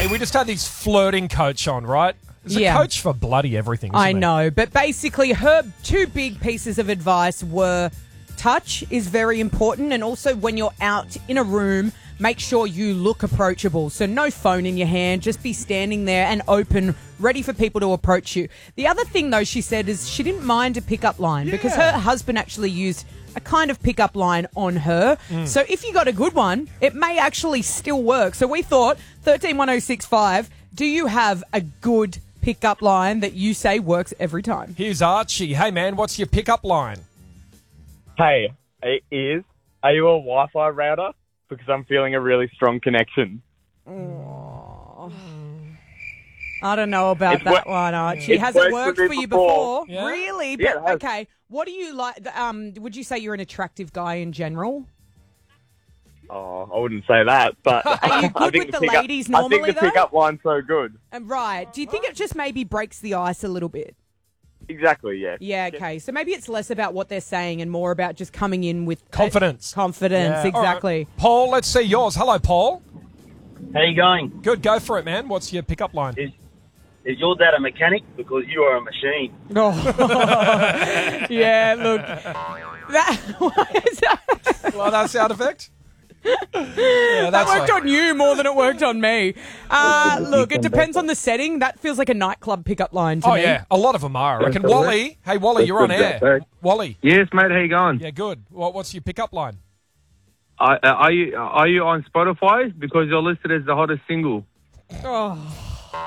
Hey, we just had this flirting coach on, right? There's a coach for bloody everything, isn't I there? know, but basically her two big pieces of advice were touch is very important, and also when you're out in a room, make sure you look approachable. So no phone in your hand, just be standing there and open, ready for people to approach you. The other thing, though, she said is she didn't mind a pickup line because her husband actually used a kind of pickup line on her. So if you got a good one, it may actually still work. So we thought, 131065, do you have a good pickup line that you say works every time? Here's Archie. Hey, man, what's your pickup line? Hey, are you a Wi-Fi router? Because I'm feeling a really strong connection. Oh. I don't know about that one, Archie. Has it worked for you before? Yeah. Really? Yeah, But, okay. What do you like? Would you say you're an attractive guy in general? Oh, I wouldn't say that, but Are you good with the ladies normally, I think the though? pickup line's so good. Right. Do you think it just maybe breaks the ice a little bit? Exactly, yeah. Yeah, okay. So maybe it's less about what they're saying and more about just coming in with Confidence. Confidence, Yeah. exactly. All right. Paul, let's see yours. Hello, Paul. How you going? Good, go for it, man. What's your pickup line? Is your dad a mechanic? Because you are a machine. Oh. Yeah, look. What is that? Well, that sound effect? Yeah, That worked on you more than it worked on me. Look, it depends on the setting. That feels like a nightclub pickup line to me. yeah. A lot of them are, I reckon. Wally. Hey, Wally, you're on air. Wally. Yes, mate. How you going? Yeah, good. What's your pickup line? Are you on Spotify? Because you're listed as the hottest single. Oh.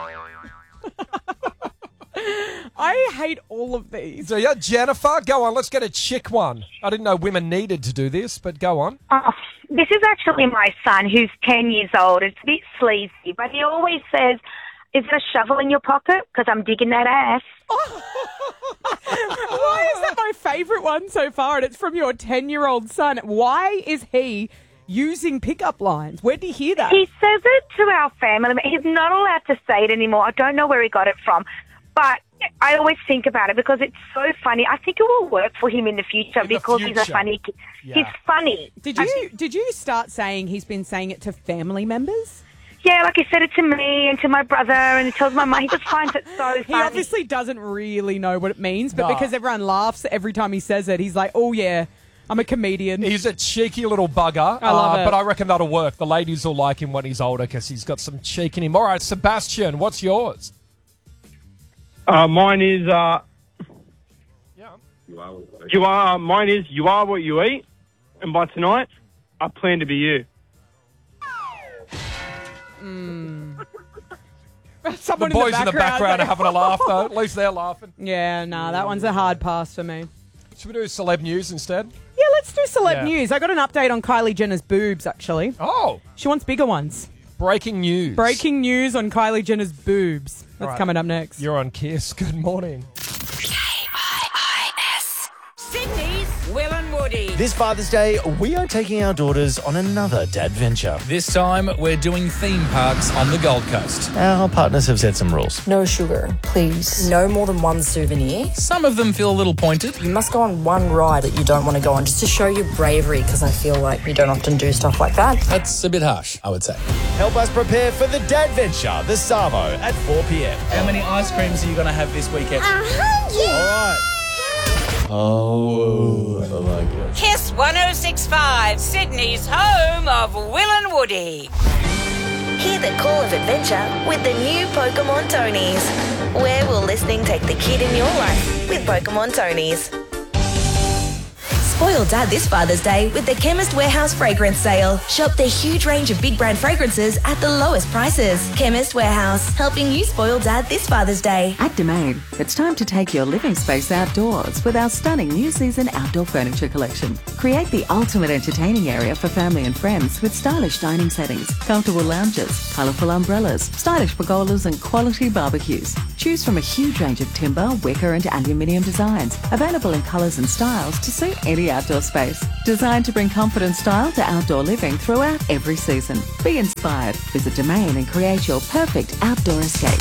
I hate all of these. So, yeah, Jennifer, go on. Let's get a chick one. I didn't know women needed to do this, but go on. Oh, this is actually my son who's 10 years old. It's a bit sleazy, but he always says, is there a shovel in your pocket? Because I'm digging that ass. Why is that my favourite one so far? And it's from your 10-year-old son. Why is he using pickup lines? Where did he hear that? He says it to our family. He's not allowed to say it anymore. I don't know where he got it from. But I always think about it because it's so funny. I think it will work for him in the future because he's a funny kid. Yeah. He's funny. Did you start saying he's been saying it to family members? Yeah, like he said it to me and to my brother, and he tells my mum. He just finds it so funny. He obviously doesn't really know what it means, but No. because everyone laughs every time he says it, he's like, oh, yeah, I'm a comedian. He's a cheeky little bugger, I love it. but I reckon that'll work. The ladies will like him when he's older because he's got some cheek in him. All right, Sebastian, what's yours? Mine is Yeah. mine is you are what you eat, and by tonight, I plan to be you. Someone The boys in the background are like, having a laugh, though. At least they're laughing. Yeah, nah, that one's a hard pass for me. Should we do celeb news instead? Yeah, let's do celeb Yeah. news. I got an update on Kylie Jenner's boobs, actually. Oh, She wants bigger ones. breaking news. Breaking news on Kylie Jenner's boobs. That's All right. coming up next. You're on Kiss. Good morning. Sydney's Will and Woody. This Father's Day, we are taking our daughters on another dad venture. This time, we're doing theme parks on the Gold Coast. Our partners have set some rules. No sugar, please. No more than one souvenir. Some of them feel a little pointed. You must go on one ride that you don't want to go on just to show your bravery, because I feel like you don't often do stuff like that. That's a bit harsh, I would say. Help us prepare for the dad venture, the Savo, at 4 p.m. How many ice creams are you going to have this weekend? All right. Oh my God. Kiss 1065, Sydney's home of Will and Woody. Hear the call of adventure with the new Pokemon Tonys. Where will listening take the kid in your life with Pokemon Tonys? Spoil Dad this Father's Day with the Chemist Warehouse fragrance sale. Shop the huge range of big brand fragrances at the lowest prices. Chemist Warehouse, helping you spoil Dad this Father's Day. At Domain, it's time to take your living space outdoors with our stunning new season outdoor furniture collection. Create the ultimate entertaining area for family and friends with stylish dining settings, comfortable lounges, colourful umbrellas, stylish pergolas and quality barbecues. Choose from a huge range of timber, wicker and aluminium designs, available in colours and styles to suit any outdoor space. Designed to bring comfort and style to outdoor living throughout every season. Be inspired. Visit Domain and create your perfect outdoor escape.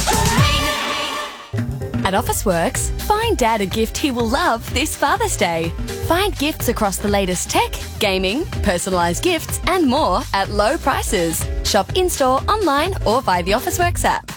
At Officeworks, find Dad a gift he will love this Father's Day. Find gifts across the latest tech, gaming, personalised gifts and more at low prices. Shop in-store, online or via the Officeworks app.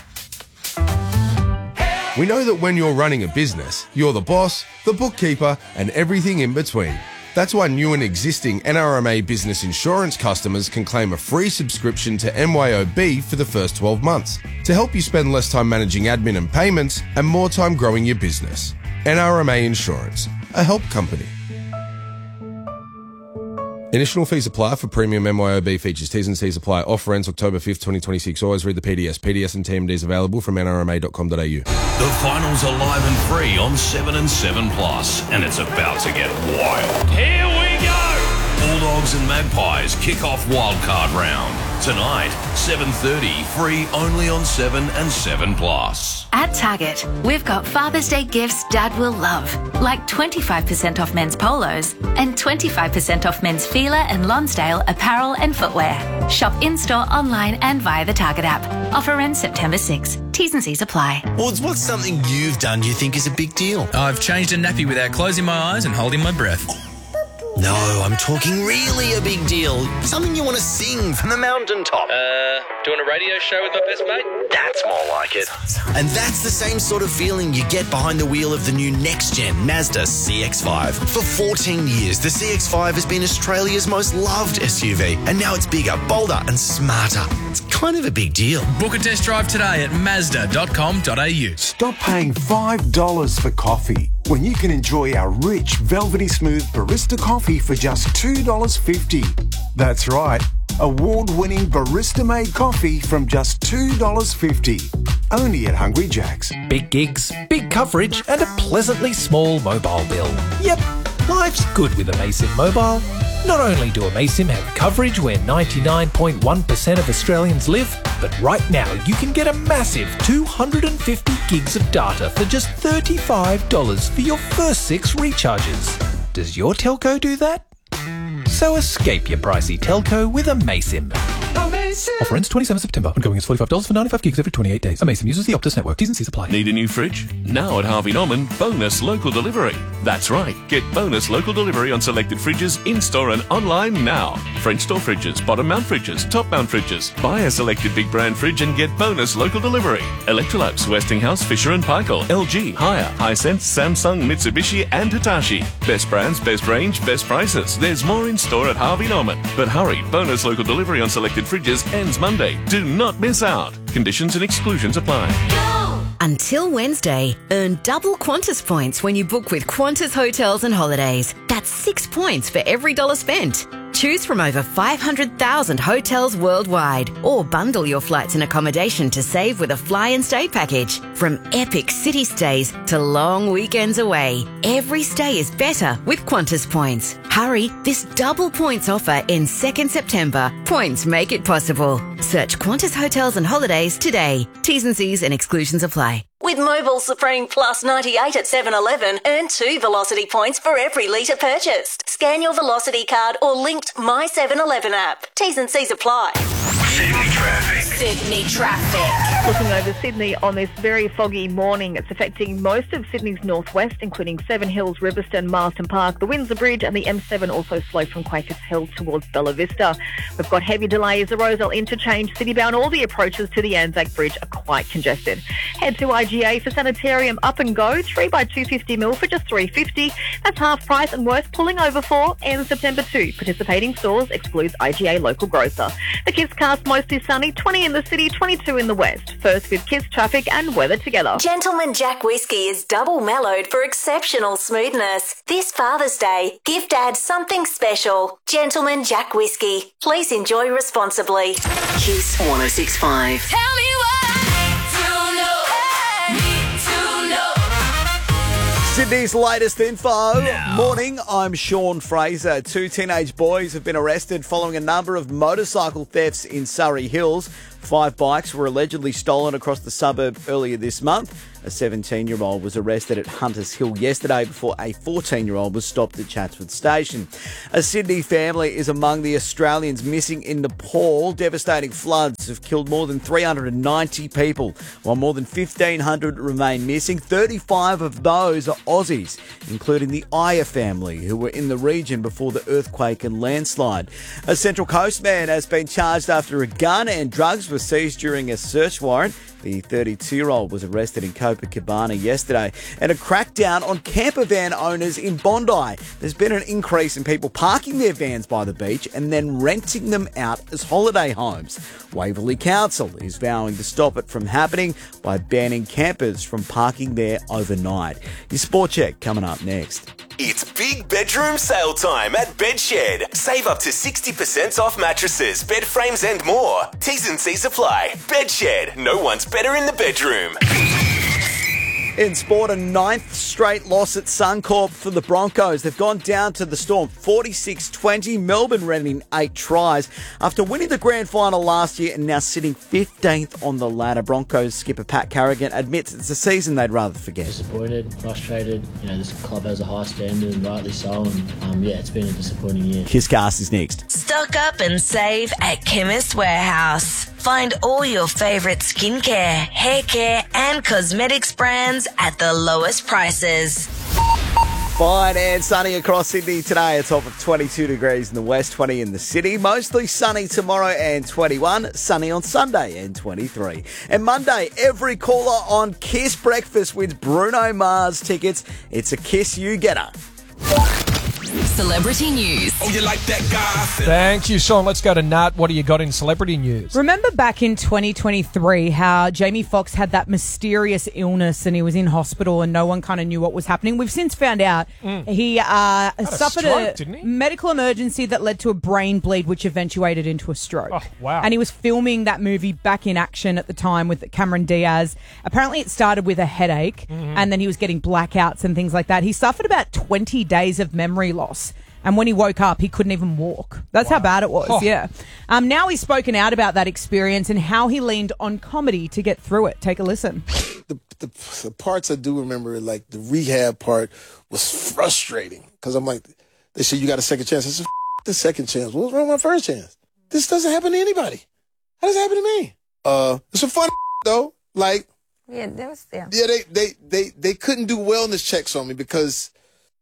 We know that when you're running a business, you're the boss, the bookkeeper, and everything in between. That's why new and existing NRMA business insurance customers can claim a free subscription to MYOB for the first 12 months to help you spend less time managing admin and payments and more time growing your business. NRMA Insurance, a help company. Initial fees apply for premium MYOB features. T's and C's apply. Offer ends October 5th, 2026. Always read the PDS. PDS and TMDs available from nrma.com.au. The finals are live and free on 7 and 7 Plus, and it's about to get wild. Here we go! Bulldogs and Magpies kick off wildcard round. Tonight, 7:30, free only on 7 and 7 Plus. At Target, we've got Father's Day gifts Dad will love, like 25% off men's polos and 25% off men's Fila and Lonsdale apparel and footwear. Shop in-store, online and via the Target app. Offer ends September 6. T's and C's apply. What's something you've done you think is a big deal? I've changed a nappy without closing my eyes and holding my breath. No, I'm talking really a big deal. Something you want to sing from the mountaintop. Doing a radio show with my best mate? That's more like it. And that's the same sort of feeling you get behind the wheel of the new next-gen Mazda CX-5. For 14 years, the CX-5 has been Australia's most loved SUV, and now it's bigger, bolder and smarter. It's kind of a big deal. Book a test drive today at Mazda.com.au. Stop paying $5 for coffee when you can enjoy our rich, velvety smooth barista coffee for just $2.50. That's right, award-winning barista-made coffee from just $2.50. Only at Hungry Jack's. Big gigs, big coverage and a pleasantly small mobile bill. Yep, life's good with Amaysim Mobile. Not only do Amaysim have coverage where 99.1% of Australians live, but right now you can get a massive 250 gigs of data for just $35 for your first 6 recharges. Does your telco do that? So escape your pricey telco with Amaysim. Offer ends 27 September. Ongoing is $45 for 95 gigs every 28 days. Amaysim uses the Optus network. T's and C's apply. Need a new fridge? Now at Harvey Norman, bonus local delivery. That's right. Get bonus local delivery on selected fridges in-store and online now. French door fridges, bottom mount fridges, top mount fridges. Buy a selected big brand fridge and get bonus local delivery. Electrolux, Westinghouse, Fisher & Paykel, LG, Haier, Hisense, Samsung, Mitsubishi and Hitachi. Best brands, best range, best prices. There's more in store at Harvey Norman. But hurry, bonus local delivery on selected fridges ends Monday. Do not miss out. Conditions and exclusions apply. Until Wednesday, earn double Qantas points when you book with Qantas Hotels and Holidays. That's 6 points for every $1 spent. Choose from over 500,000 hotels worldwide, or bundle your flights and accommodation to save with a fly and stay package. From epic city stays to long weekends away, every stay is better with Qantas points. Hurry, this double points offer ends 2nd September. Points make it possible. Search Qantas Hotels and Holidays today. T's and C's and exclusions apply. With Mobile Supreme Plus 98 at 7-Eleven, earn 2 Velocity points for every litre purchased. Scan your Velocity card or linked My 7-Eleven app. T's and C's apply. Sydney traffic. Sydney traffic. Looking over Sydney on this very foggy morning, it's affecting most of Sydney's northwest, including Seven Hills, Riverstone, Marston Park, the Windsor Bridge and the M7 also slow from Quakers Hill towards Bella Vista. We've got heavy delays. The Rozelle Interchange, Citybound, all the approaches to the Anzac Bridge are quite congested. Head to IGA for Sanitarium Up and Go, 3 by 250 mil for just $3.50. That's half price and worth pulling over for. Ends September 2. Participating stores excludes IGA local grocer. The Kiss cast mostly sunny, 20 in the city, 22 in the west. First with Kiss traffic and weather together. Gentleman Jack Whiskey is double mellowed for exceptional smoothness. This Father's Day, give Dad something special. Gentleman Jack Whiskey. Please enjoy responsibly. Kiss 106.5. Tell me Sydney's latest info. Morning, I'm Sean Fraser. 2 teenage boys have been arrested following a number of motorcycle thefts in Surrey Hills. 5 bikes were allegedly stolen across the suburb earlier this month. A 17-year-old was arrested at Hunters Hill yesterday before a 14-year-old was stopped at Chatswood Station. A Sydney family is among the Australians missing in Nepal. Devastating floods have killed more than 390 people, while more than 1,500 remain missing. 35 of those are Aussies, including the Iyer family, who were in the region before the earthquake and landslide. A Central Coast man has been charged after a gun and drugs were seized during a search warrant. The 32-year-old was arrested in Copacabana yesterday. And a crackdown on camper van owners in Bondi. There's been an increase in people parking their vans by the beach and then renting them out as holiday homes. Waverley Council is vowing to stop it from happening by banning campers from parking there overnight. Your Sport Check coming up next. It's big bedroom sale time at Bedshed. Save up to 60% off mattresses, bed frames and more. T's and C's apply. Bedshed. No one's better in the bedroom. In sport, a 9th straight loss at Suncorp for the Broncos. They've gone down to the Storm 46-20. Melbourne ran in 8 tries after winning the grand final last year and now sitting 15th on the ladder. Broncos skipper Pat Carrigan admits it's a season they'd rather forget. Disappointed, frustrated. This club has a high standard and rightly so. And it's been a disappointing year. Kisscast is next. Stock up and save at Chemist Warehouse. Find all your favourite skincare, hair care and cosmetics brands at the lowest prices. Fine and sunny across Sydney today. A top of 22 degrees in the west, 20 in the city. Mostly sunny tomorrow and 21. Sunny on Sunday and 23. And Monday, every caller on Kiss Breakfast with Bruno Mars tickets. It's a Kiss You Getter. Celebrity news. Oh, you like that guy? Thank you, Sean. Let's go to Nat. What do you got in celebrity news? Remember back in 2023 how Jamie Foxx had that mysterious illness and he was in hospital and no one kind of knew what was happening? We've since found out he suffered a medical emergency that led to a brain bleed which eventuated into a stroke. Oh, wow. And he was filming that movie Back in Action at the time with Cameron Diaz. Apparently it started with a headache and then he was getting blackouts and things like that. He suffered about 20 days of memory loss. And when he woke up, he couldn't even walk. That's how bad it was, yeah. Now he's spoken out about that experience and how he leaned on comedy to get through it. Take a listen. The parts I do remember, like the rehab part, was frustrating. Because I'm like, they said, you got a second chance. I said, the second chance. What was wrong with my first chance? This doesn't happen to anybody. How does it happen to me? It's a fun though. Like, yeah, they couldn't do wellness checks on me because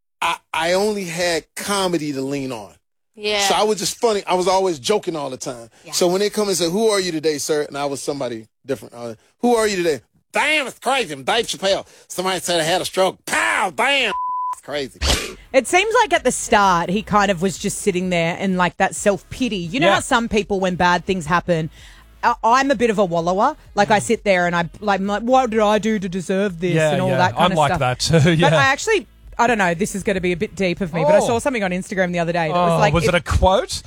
I only had comedy to lean on. Yeah. So I was just funny. I was always joking all the time. Yeah. So when they come and say, who are you today, sir? And I was somebody different. Who are you today? Damn, it's crazy. I'm Dave Chappelle. Somebody said I had a stroke. Pow, damn. It's crazy. It seems like at the start he kind of was just sitting there in like that self-pity. You know how some people, when bad things happen, I'm a bit of a wallower. Like I sit there and I'm like, what did I do to deserve this and all that kind of stuff. I'm like that too, yeah. But I don't know, this is going to be a bit deep of me, but I saw something on Instagram the other day that was like... Was it a quote?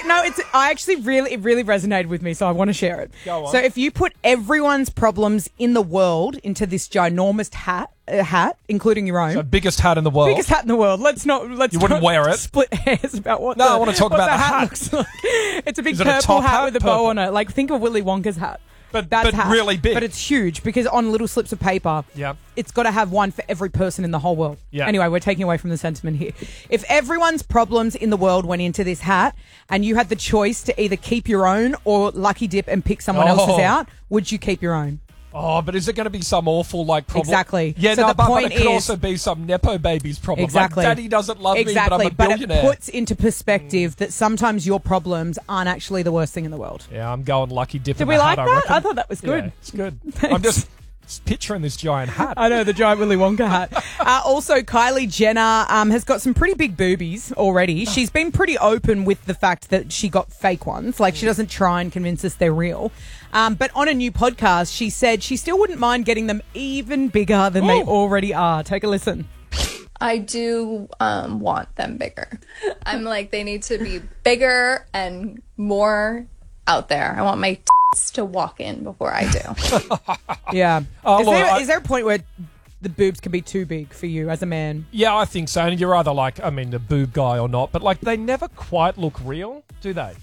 I actually it really resonated with me, so I want to share it. Go on. So if you put everyone's problems in the world into this ginormous hat, including your own... So biggest hat in the world. Biggest hat in the world. Let's You wouldn't wear it. Split hairs about what I want to talk about the hat. Looks like. It's a big Is it a purple top hat with a bow Purple. on it. Like, think of Willy Wonka's hat. But hat. really big. But it's huge because on little slips of paper, it's got to have one for every person in the whole world. Yeah. Anyway, we're taking away from the sentiment here. If everyone's problems in the world went into this hat and you had the choice to either keep your own or lucky dip and pick someone else's out, would you keep your own? Oh, but is it going to be some awful, problem? Exactly. Yeah, so but it could also be some Nepo baby's problem. Exactly. Like, Daddy doesn't love me, but I'm a billionaire. But it puts into perspective that sometimes your problems aren't actually the worst thing in the world. Yeah, I'm going lucky dip Did in we the like hat, that? I reckon. I thought that was good. Yeah, it's good. Thanks. I'm just picturing this giant hat. I know, the giant Willy Wonka hat. Also, Kylie Jenner has got some pretty big boobies already. She's been pretty open with the fact that she got fake ones. Like, she doesn't try and convince us they're real. But on a new podcast, she said she still wouldn't mind getting them even bigger than they already are. Take a listen. I do want them bigger. I'm like, they need to be bigger and more out there. I want my to walk in before I do. Yeah. Is there a point where the boobs can be too big for you as a man? Yeah, I think so. And you're either the boob guy or not, but they never quite look real, do they?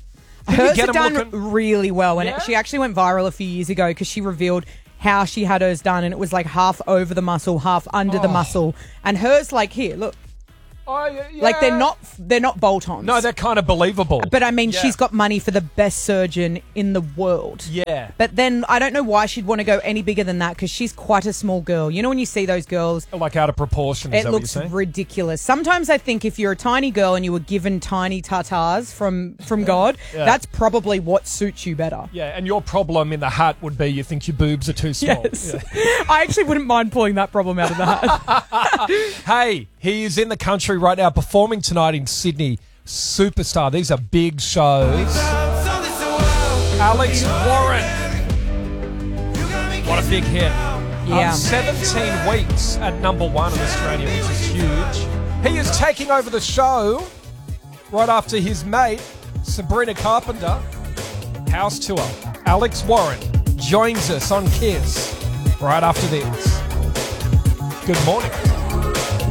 you Hers get are them done looking? really well, and Yeah? she actually went viral a few years ago because she revealed how she had hers done, and it was like half over the muscle, half under the muscle, and hers like here, look. Oh, yeah. Like they're not bolt-ons. No, they're kind of believable. But I mean, Yeah. she's got money for the best surgeon in the world. Yeah. But then I don't know why she'd want to go any bigger than that because she's quite a small girl. You know when you see those girls, Like out of proportion, is it that what looks you're saying? ridiculous. Sometimes I think if you're a tiny girl and you were given tiny tatas from God, Yeah. that's probably what suits you better. Yeah, and your problem in the hat would be you think your boobs are too small. Yes. Yeah. I actually wouldn't mind pulling that problem out of the hat. Hey, he is in the country right now performing tonight in Sydney. Superstar. These are big shows. Alex Warren. What a big hit. Yeah. 17 weeks at #1 in Australia, which is huge. He is taking over the show right after his mate, Sabrina Carpenter. House tour. Alex Warren joins us on Kiss right after this. Good morning.